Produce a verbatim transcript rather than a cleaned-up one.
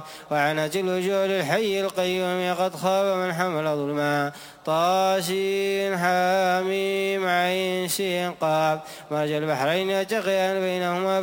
وعنت الوجوه للحي القيوم قد خاب من حمل ظلما. طاسين حاميم عين سين قاف مرج البحرين يتقيان بينهما